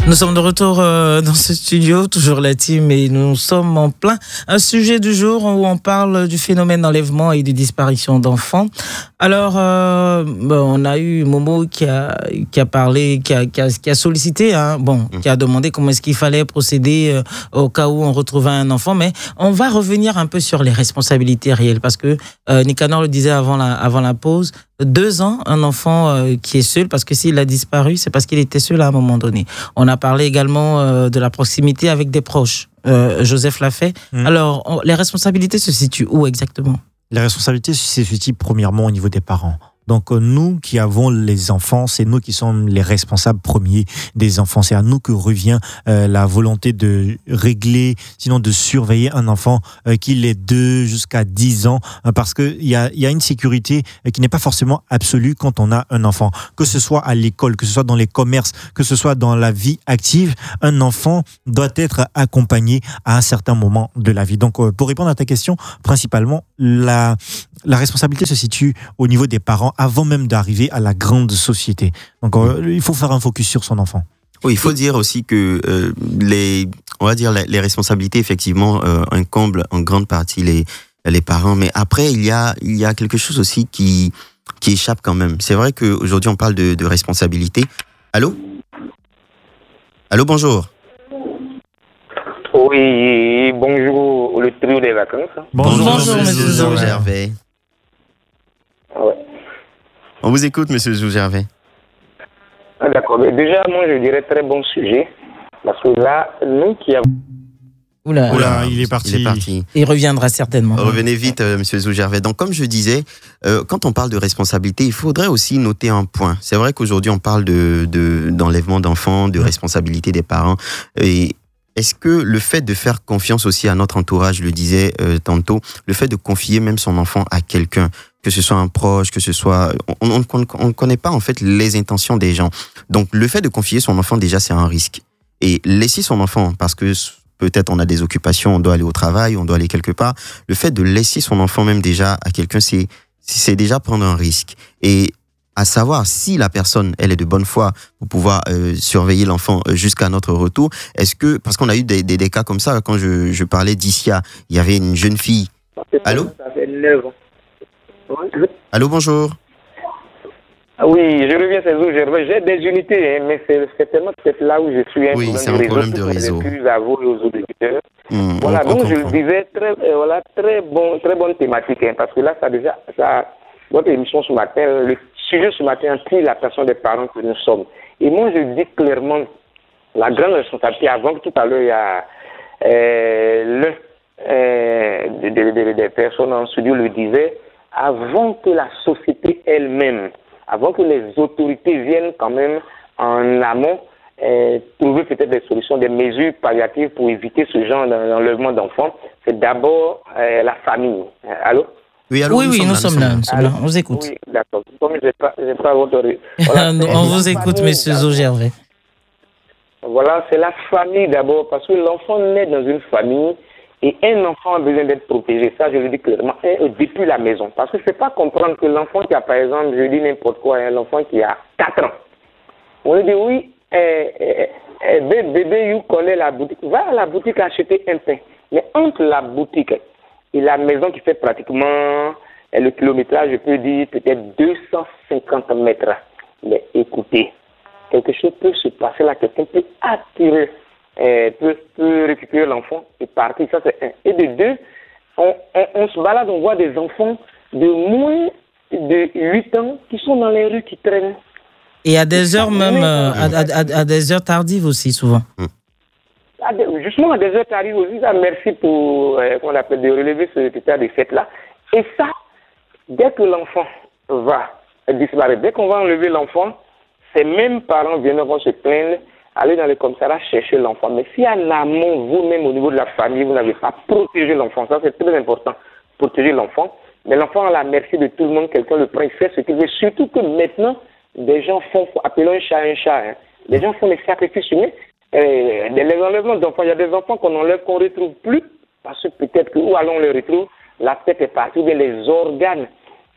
Nous sommes de retour dans ce studio, toujours la team, et nous sommes en plein un sujet du jour où on parle du phénomène d'enlèvement et de disparition d'enfants. Alors, on a eu Momo qui a parlé, qui a sollicité, qui a demandé comment est-ce qu'il fallait procéder au cas où on retrouvait un enfant. Mais on va revenir un peu sur les responsabilités réelles parce que Nicanor le disait avant la pause. 2 ans, un enfant qui est seul, parce que s'il a disparu, c'est parce qu'il était seul à un moment donné. On a parlé également de la proximité avec des proches. Joseph l'a fait. Alors, les responsabilités se situent où exactement ? Les responsabilités se situent premièrement au niveau des parents. Donc nous qui avons les enfants, c'est nous qui sommes les responsables premiers des enfants. C'est à nous que revient la volonté de régler, sinon de surveiller un enfant qu'il ait 2 jusqu'à 10 ans, parce que il y a une sécurité qui n'est pas forcément absolue quand on a un enfant. Que ce soit à l'école, que ce soit dans les commerces, que ce soit dans la vie active, un enfant doit être accompagné à un certain moment de la vie. Donc pour répondre à ta question, principalement la responsabilité se situe au niveau des parents avant même d'arriver à la grande société. Donc, il faut faire un focus sur son enfant. Oui, il faut dire aussi que les responsabilités, effectivement, incomblent en grande partie les parents. Mais après, il y a quelque chose aussi qui échappe quand même. C'est vrai qu'aujourd'hui, on parle de responsabilité. Allô, bonjour. Oui, bonjour, le trio des vacances. Bonjour, monsieur Gervais. Ouais. On vous écoute, monsieur Gervais. Ah, d'accord. Mais déjà, moi, je dirais très bon sujet. Parce que là, nous qui avons... Oula, il est parti. Il reviendra certainement. Revenez vite, monsieur Gervais. Donc, comme je disais, quand on parle de responsabilité, il faudrait aussi noter un point. C'est vrai qu'aujourd'hui, on parle d'enlèvement d'enfants, de responsabilité des parents. Et est-ce que le fait de faire confiance aussi à notre entourage, je le disais tantôt, le fait de confier même son enfant à quelqu'un, que ce soit un proche, que ce soit... On ne connaît pas en fait les intentions des gens. Donc le fait de confier son enfant, déjà, c'est un risque. Et laisser son enfant, parce que peut-être on a des occupations, on doit aller au travail, on doit aller quelque part, le fait de laisser son enfant même déjà à quelqu'un, c'est déjà prendre un risque. Et à savoir si la personne, elle est de bonne foi pour pouvoir surveiller l'enfant jusqu'à notre retour. Est-ce que, parce qu'on a eu des cas comme ça, quand je parlais d'Issia, il y avait une jeune fille. Allô ? Ça fait 9 ans. Allô, bonjour. Oui, je reviens, c'est vous, Gervais. J'ai des unités, mais c'est tellement peut-être là où je suis. Oui, c'est un problème de réseau. Plus à vous et aux auditeurs. Voilà, donc je le disais, très bonne thématique, parce que là, votre émission ce matin, le sujet ce matin inclut la personne des parents que nous sommes. Et moi, je dis clairement, la grande responsabilité, avant que tout à l'heure, il y a des personnes en studio le disaient, avant que la société elle-même, avant que les autorités viennent quand même en amont, trouver peut-être des solutions, des mesures palliatives pour éviter ce genre d'enlèvement d'enfants, c'est d'abord la famille. Allô ? Oui, nous sommes là. On vous écoute. Oui, d'accord. Comme je n'ai pas votre... Voilà, on vous écoute, monsieur Gervais. Voilà, c'est la famille d'abord, parce que l'enfant naît dans une famille et un enfant a besoin d'être protégé. Ça, je le dis clairement, depuis la maison. Parce que je ne peux pas comprendre que l'enfant qui a, par exemple, je dis n'importe quoi, l'enfant qui a 4 ans, on lui dit oui, bébé, you connaît la boutique, va à la boutique acheter un pain. Mais entre la boutique et la maison qui fait pratiquement le kilométrage, je peux dire peut-être 250 mètres. Mais écoutez, quelque chose peut se passer là, quelqu'un peut attirer, peut récupérer l'enfant et partir, ça c'est un. Et de 2, on se balade, on voit des enfants de moins de 8 ans qui sont dans les rues, qui traînent. Et à des heures même, à des heures tardives aussi, souvent. Justement, à des heures tardives aussi, ça, merci pour, qu'on appelle, de relever ce état de fait-là. Et ça, dès que l'enfant va disparaître, dès qu'on va enlever l'enfant, ces mêmes parents vont se plaindre, aller dans le commissariat chercher l'enfant. Mais si en amont, vous-même, au niveau de la famille, vous n'avez pas protégé l'enfant, ça c'est très important, protéger l'enfant. Mais l'enfant à la merci de tout le monde, quelqu'un le prend, il fait ce qu'il veut. Surtout que maintenant, des gens font, appelons un chat, hein. Les gens font des sacrifices humains. Les enlèvements d'enfants, il y a des enfants qu'on enlève, qu'on ne retrouve plus, parce que peut-être que, où allons on les retrouve, la tête est partie, mais les organes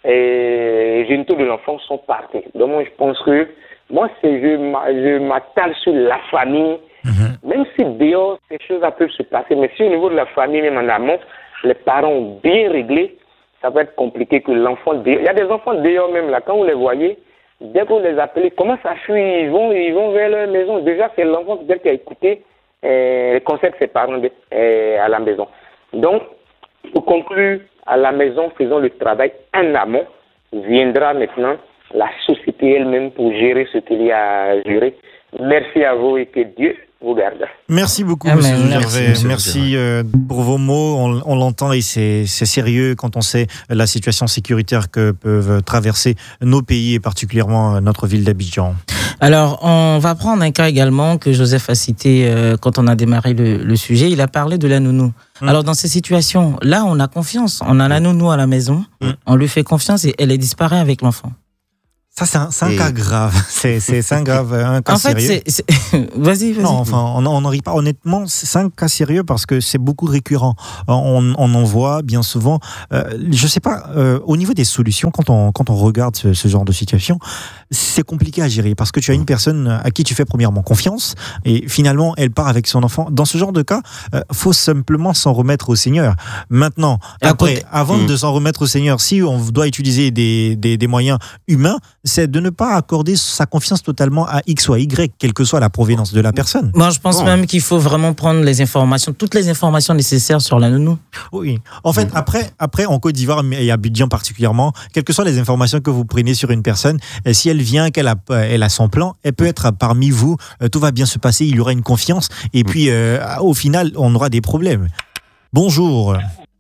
génitaux de l'enfant sont partis. Donc moi, je pense que je m'attale sur la famille, même si dehors, ces choses peuvent se passer, mais si au niveau de la famille, même en amont, les parents ont bien réglé, ça va être compliqué que l'enfant dehors. Il y a des enfants dehors même là, quand vous les voyez, dès que vous les appelez, comment ça fuit, ils vont vers leur maison. Déjà, c'est l'enfant peut-être qui a écouté les conseils de ses parents à la maison. Donc, pour conclure, à la maison, faisons le travail en amont. Viendra maintenant la société elle-même pour gérer ce qu'il y a à gérer. Merci à vous et que Dieu vous garde. Merci beaucoup, Amen. monsieur Merci, Gervais. Merci pour vos mots. On l'entend et c'est sérieux quand on sait la situation sécuritaire que peuvent traverser nos pays et particulièrement notre ville d'Abidjan. Alors, on va prendre un cas également que Joseph a cité quand on a démarré le sujet. Il a parlé de la nounou. Alors, dans ces situations, là, on a confiance. On a la nounou à la maison. On lui fait confiance et elle est disparue avec l'enfant. Ça, c'est un cas grave. C'est un grave, un cas en fait, sérieux. Vas-y. Non, enfin, on n'en rit pas. Honnêtement, c'est un cas sérieux parce que c'est beaucoup récurrent. On en voit bien souvent. Je sais pas, au niveau des solutions, quand on regarde ce genre de situation, c'est compliqué à gérer parce que tu as une personne à qui tu fais premièrement confiance et finalement, elle part avec son enfant. Dans ce genre de cas, faut simplement s'en remettre au Seigneur. Maintenant, après, avant de s'en remettre au Seigneur, si on doit utiliser des moyens humains, c'est de ne pas accorder sa confiance totalement à X ou à Y, quelle que soit la provenance de la personne. Moi, je pense même qu'il faut vraiment prendre les informations, toutes les informations nécessaires sur la nounou. Oui. En fait, après, en Côte d'Ivoire et à Abidjan particulièrement, quelles que soient les informations que vous prenez sur une personne, si elle vient, qu'elle a son plan, elle peut être parmi vous, tout va bien se passer, il y aura une confiance, et puis au final, on aura des problèmes. Bonjour.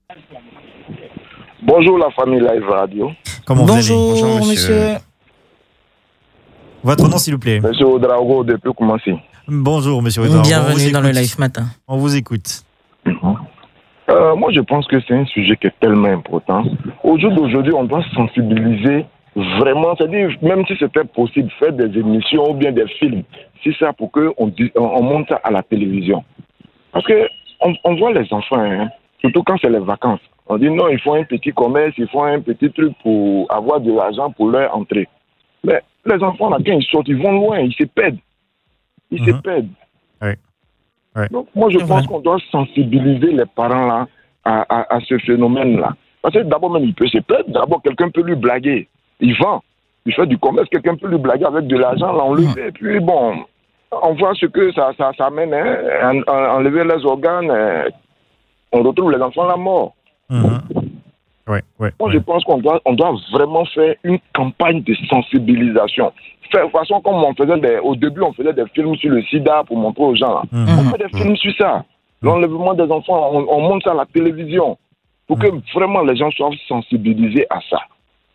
Bonjour la famille Live Radio. Comment vous allez? Bonjour, monsieur. Votre nom, s'il vous plaît. Monsieur Ouedraogo depuis Koumassi. Bonjour, monsieur Ouedraogo. Bienvenue dans le Live Matin. On vous écoute. Moi, je pense que c'est un sujet qui est tellement important. Au jour d'aujourd'hui, on doit sensibiliser vraiment, c'est-à-dire, même si c'était possible, faire des émissions ou bien des films, si ça pour qu'on monte ça à la télévision. Parce que on voit les enfants, surtout quand c'est les vacances. On dit non, il faut un petit commerce, il faut un petit truc pour avoir de l'argent pour leur entrée. Mais les enfants, là, quand ils sortent, ils vont loin, ils se perdent. Ils se perdent. Oui. Donc, moi, je pense qu'on doit sensibiliser les parents là à ce phénomène-là. Parce que d'abord, même, il peut se perdre. D'abord, quelqu'un peut lui blaguer. Il vend. Il fait du commerce. Quelqu'un peut lui blaguer avec de l'argent, l'enlever. Et puis, bon, on voit ce que ça amène. Enlever les organes, on retrouve les enfants la mort. Moi, je pense qu'on doit vraiment faire une campagne de sensibilisation. De toute façon, comme au début, on faisait des films sur le sida pour montrer aux gens. On fait des films sur ça. L'enlèvement des enfants, on monte ça à la télévision pour que vraiment les gens soient sensibilisés à ça.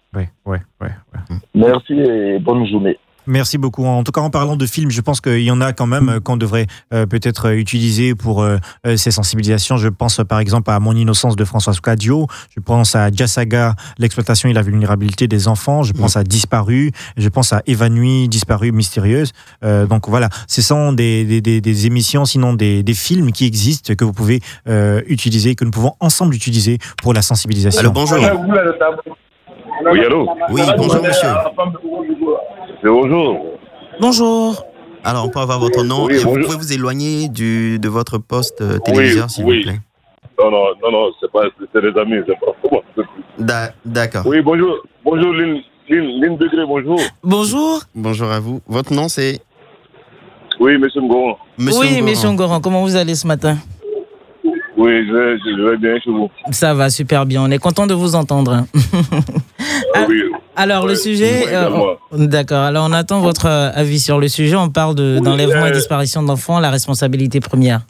Merci et bonne journée. Merci beaucoup. En tout cas, en parlant de films, je pense qu'il y en a quand même qu'on devrait peut-être utiliser pour ces sensibilisations. Je pense par exemple à Mon innocence de François Cadio. Je pense à Jasaga, l'exploitation et la vulnérabilité des enfants. Je pense à Disparu. Je pense à Évanoui, Disparu, mystérieuse. Donc voilà, ce sont des émissions, sinon des films qui existent que vous pouvez utiliser, que nous pouvons ensemble utiliser pour la sensibilisation. Allô, bonjour. Oui, allô? Oui, bonjour monsieur. Bonjour. Bonjour. Alors, on peut avoir votre nom et vous pouvez vous éloigner de votre poste téléviseur, s'il vous plaît. Non, c'est des amis, c'est pas comment. D'accord. Oui, bonjour. Bonjour, Lynn Degré, bonjour. Bonjour. Bonjour à vous. Votre nom, c'est? Oui, monsieur Ngoran. Monsieur Ngoran, comment vous allez ce matin? Oui, je vais bien chez vous. Ça va super bien, on est content de vous entendre. Oui. Alors, le sujet... d'accord, alors on attend votre avis sur le sujet. On parle d'enlèvement et disparition d'enfants, la responsabilité première.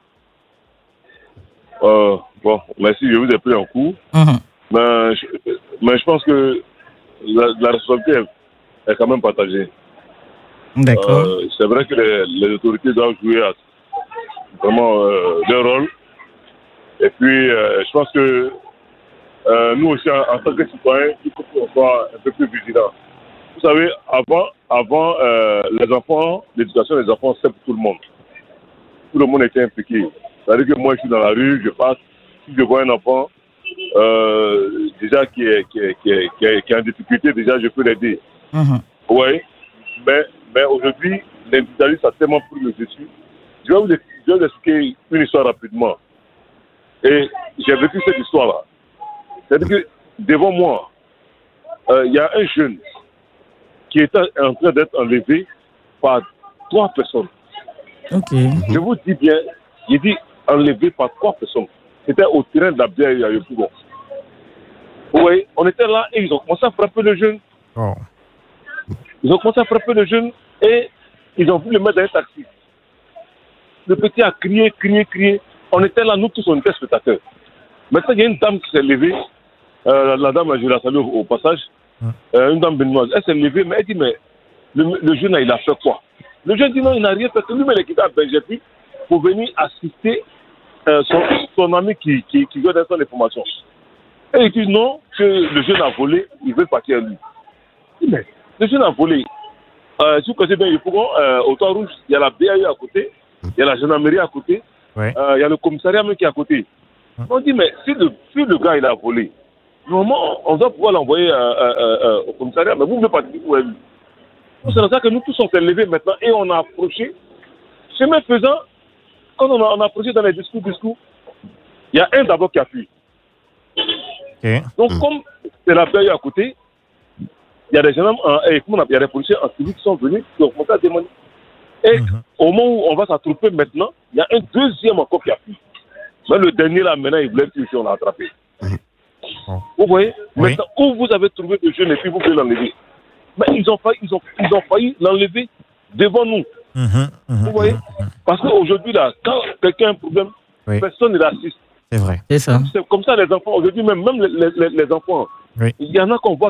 Bon, merci, je vous ai pris en cours. Mais je pense que la responsabilité est quand même partagée. D'accord. C'est vrai que les autorités doivent jouer vraiment leur rôle. Et puis, je pense que nous aussi, en tant que citoyens, il faut qu'on soit un peu plus vigilants. Vous savez, avant les enfants, l'éducation des enfants, c'est pour tout le monde. Tout le monde était impliqué. C'est-à-dire que moi, je suis dans la rue, je passe, si je vois un enfant, déjà qui est en difficulté, déjà je peux l'aider. Oui, mais aujourd'hui, l'individualisme a tellement pris le dessus. Je vais vous expliquer une histoire rapidement. Et j'ai vécu cette histoire-là. C'est-à-dire que devant moi, il y a un jeune qui était en train d'être enlevé par 3 personnes. Je vous dis bien, il dit enlevé par 3 personnes. C'était au terrain de la BAE à Yopougon. Oui, on était là et ils ont commencé à frapper le jeune. Ils ont commencé à frapper le jeune et ils ont voulu le mettre dans un taxi. Le petit a crié. On était là, nous tous, on était spectateurs. Maintenant, il y a une dame qui s'est levée. La dame, je la salue au passage. Une dame béninoise. Elle s'est levée, mais elle dit, mais le jeune, il a fait quoi? Le jeune dit non, il n'a rien fait. Lui, il est quitté à Belgique pour venir assister son ami qui veut donner son information. Et il dit non, que le jeune a volé, il veut partir à lui. Il dit, mais le jeune a volé. Si vous connaissez bien, au Toit Rouge, il y a la BAE à côté, il y a la gendarmerie à côté, il y a le commissariat même qui est à côté. On dit, mais si le gars il a volé, normalement, on doit pouvoir l'envoyer au commissariat, mais vous ne voulez pas dire où est lui. C'est pour ça que nous tous on s'est levés maintenant et on a approché. Chemin faisant, quand on a approché dans les discours, il y a un d'abord qui a fui. Donc, comme c'est la BAE à côté, il y a des gendarmes, il y a des policiers en civil qui sont venus, qui ont commencé à demander. Et au moment où on va s'attrouper maintenant, il y a un deuxième encore qui a fui. Mais le dernier là, maintenant, il voulait fuir, on l'a attrapé. Vous voyez, maintenant, où vous avez trouvé le jeune et puis vous pouvez l'enlever. Mais ils ont failli l'enlever devant nous. Vous voyez, parce qu'aujourd'hui, là, quand quelqu'un a un problème, personne ne l'assiste. C'est vrai. C'est ça. C'est comme ça, les enfants, aujourd'hui, même les enfants, il y en a qu'on voit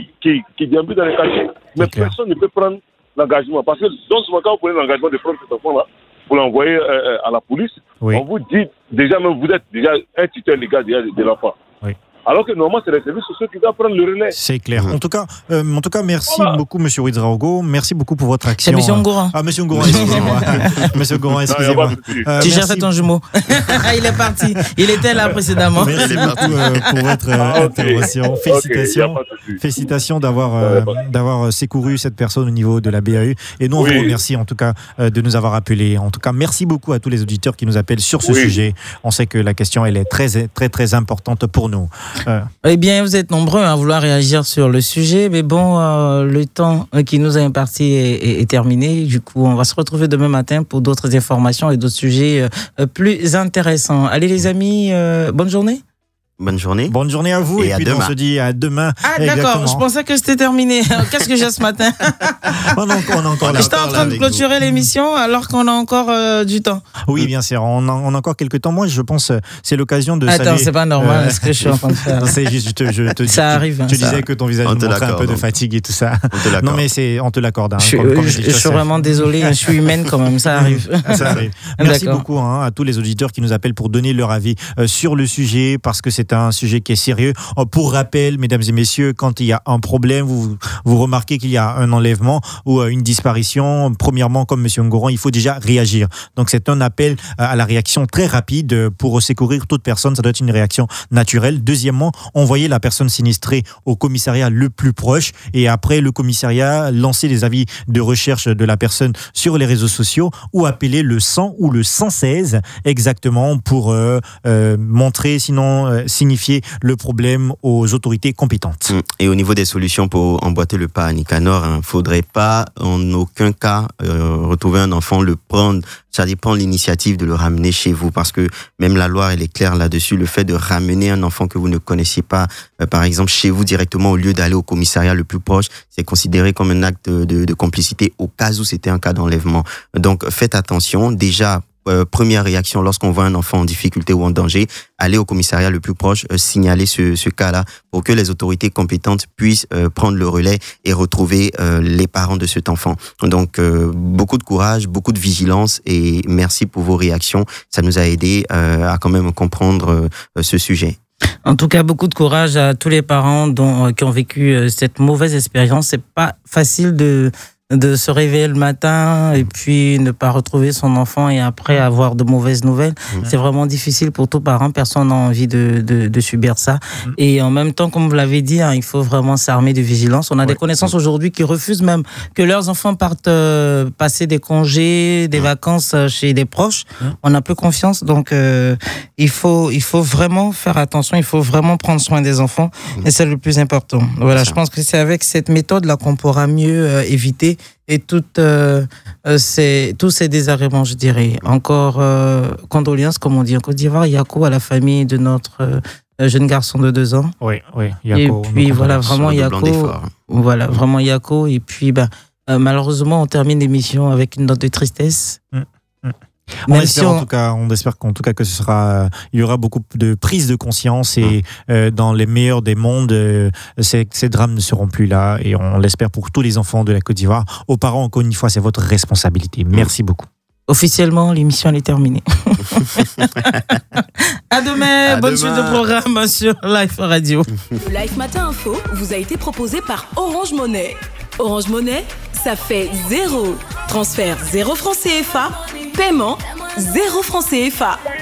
qui déambulent dans les quartiers, mais personne ne peut prendre l'engagement. Parce que, donc, quand vous prenez l'engagement de prendre cet enfant-là, pour l'envoyer à la police, on vous dit, déjà, même vous êtes déjà un tuteur légal de l'enfant. Alors que normalement, c'est les services sociaux qui doivent prendre le relais. C'est clair. En tout cas, merci beaucoup, M. Ouedraogo. Merci beaucoup pour votre action. C'est M. Ngouran. Ah, M. Ngouran, excusez-moi. M. Ngouran, excusez-moi. Tu gères ton jumeau. Il est parti. Il était là précédemment. Merci beaucoup pour votre intervention. Félicitations. Félicitations d'avoir secouru cette personne au niveau de la BAE. Et nous, on vous remercie en tout cas de nous avoir appelés. En tout cas, merci beaucoup à tous les auditeurs qui nous appellent sur ce sujet. On sait que la question, elle est très, très, très importante pour nous. Eh bien, vous êtes nombreux à vouloir réagir sur le sujet, mais bon, le temps qui nous est imparti est terminé. Du coup, on va se retrouver demain matin pour d'autres informations et d'autres sujets plus intéressants. Allez les amis, bonne journée. Bonne journée. Bonne journée à vous. Et puis on se dit à demain. Ah d'accord, je pensais que c'était terminé. Qu'est-ce que j'ai ce matin? on est encore là. J'étais en train de clôturer l'émission alors qu'on a encore du temps. Oui, bien sûr. On a encore quelques temps. Moi, je pense c'est l'occasion de saluer. Attends, c'est pas normal ce que je suis en train de faire. C'est juste, ça arrive. Tu disais que ton visage montrait un peu de fatigue et tout ça. Non, mais on te l'accorde. Je suis vraiment désolé. Je suis humaine quand même. Ça arrive. Ça arrive. Merci beaucoup à tous les auditeurs qui nous appellent pour donner leur avis sur le sujet parce que c'est un sujet qui est sérieux. Pour rappel, mesdames et messieurs, quand il y a un problème, vous remarquez qu'il y a un enlèvement ou une disparition, premièrement, comme M. Ngouran, il faut déjà réagir. Donc, c'est un appel à la réaction très rapide pour secourir toute personne. Ça doit être une réaction naturelle. Deuxièmement, envoyer la personne sinistrée au commissariat le plus proche et après, le commissariat lancer des avis de recherche de la personne sur les réseaux sociaux ou appeler le 100 ou le 116 exactement pour montrer, sinon signifier le problème aux autorités compétentes. Et au niveau des solutions pour emboîter le pas à Nicanor, il ne faudrait pas en aucun cas retrouver un enfant, le prendre, c'est-à-dire prendre l'initiative de le ramener chez vous, parce que même la loi, elle est claire là-dessus, le fait de ramener un enfant que vous ne connaissiez pas, par exemple chez vous directement, au lieu d'aller au commissariat le plus proche, c'est considéré comme un acte de complicité au cas où c'était un cas d'enlèvement. Donc faites attention, déjà, première réaction lorsqu'on voit un enfant en difficulté ou en danger, aller au commissariat le plus proche, signaler ce cas-là pour que les autorités compétentes puissent prendre le relais et retrouver les parents de cet enfant. Donc beaucoup de courage, beaucoup de vigilance et merci pour vos réactions. Ça nous a aidé à quand même comprendre ce sujet. En tout cas, beaucoup de courage à tous les parents qui ont vécu cette mauvaise expérience. C'est pas facile de de se réveiller le matin et puis ne pas retrouver son enfant et après avoir de mauvaises nouvelles. C'est vraiment difficile pour tout parent. Personne n'a envie de subir ça. Et en même temps, comme vous l'avez dit, il faut vraiment s'armer de vigilance. On a des connaissances aujourd'hui qui refusent même que leurs enfants partent passer des congés, des vacances chez des proches. On a peu confiance. Donc, il faut vraiment faire attention. Il faut vraiment prendre soin des enfants. Et c'est le plus important. Voilà, je pense que c'est avec cette méthode-là qu'on pourra mieux éviter et tous ces désagréments, je dirais. Encore condoléances, comme on dit en Côte d'Ivoire, Yako à la famille de notre jeune garçon de 2 ans. Oui, Yako. Et puis voilà, vraiment Yako. Et puis malheureusement, on termine l'émission avec une note de tristesse. On espère qu'en tout cas que il y aura beaucoup de prise de conscience et dans les meilleurs des mondes, ces drames ne seront plus là et on l'espère pour tous les enfants de la Côte d'Ivoire. Aux parents, encore une fois, c'est votre responsabilité. Merci beaucoup. Officiellement, l'émission elle est terminée. À demain, bonne suite de programme sur Life Radio. Le Life Matin Info vous a été proposé par Orange Money. Orange Money, ça fait 0. Transfert 0 francs CFA. Paiement 0 francs CFA.